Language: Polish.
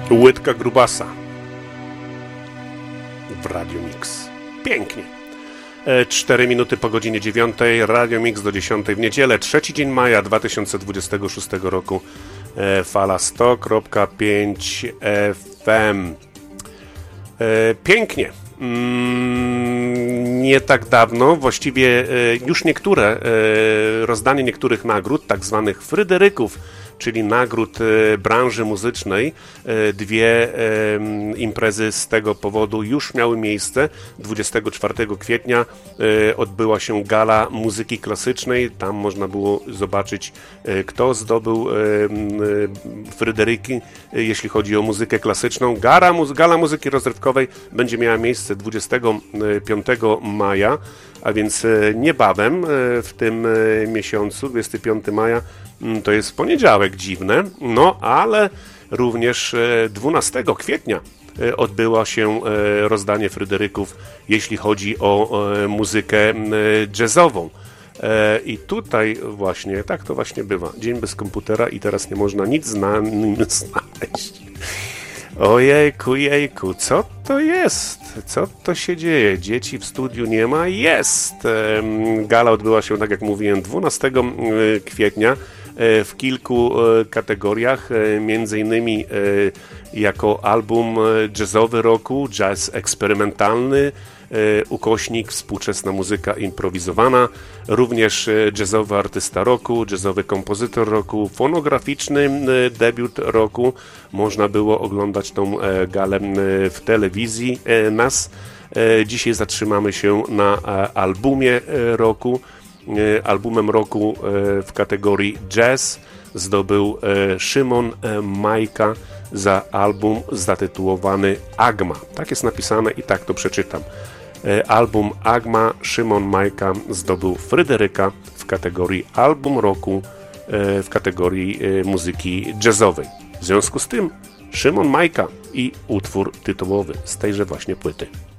Łydka grubasa w Radio Mix. Pięknie. 4 minuty po godzinie 9. Radio Mix do 10 w niedzielę. 3 dzień maja 2026 roku. Fala 100.5 FM. Pięknie. Nie tak dawno, właściwie już rozdanie niektórych nagród, tak zwanych Fryderyków, czyli nagród branży muzycznej. 2 imprezy z tego powodu już miały miejsce. 24 kwietnia odbyła się gala muzyki klasycznej. Tam można było zobaczyć, kto zdobył Fryderyki, jeśli chodzi o muzykę klasyczną. Gala muzyki rozrywkowej będzie miała miejsce 25 maja, a więc niebawem w tym miesiącu, 25 maja, to jest poniedziałek, dziwne, no ale również 12 kwietnia odbyło się rozdanie Fryderyków, jeśli chodzi o muzykę jazzową. I tutaj właśnie, tak to właśnie bywa. Dzień bez komputera i teraz nie można nic znaleźć. Ojejku, co to jest? Co to się dzieje? Dzieci w studiu nie ma? Jest! Gala odbyła się, tak jak mówiłem, 12 kwietnia w kilku kategoriach, między innymi jako album jazzowy roku, jazz eksperymentalny, ukośnik współczesna muzyka improwizowana, również jazzowy artysta roku, jazzowy kompozytor roku, fonograficzny debiut roku. Można było oglądać tą galę w telewizji nas. Dzisiaj zatrzymamy się na albumie roku. Albumem roku w kategorii jazz zdobył Szymon Majka za album zatytułowany Agma. Tak jest napisane i tak to przeczytam. Album Agma, Szymon Majka zdobył Fryderyka w kategorii album roku, w kategorii muzyki jazzowej. W związku z tym Szymon Majka i utwór tytułowy z tejże właśnie płyty.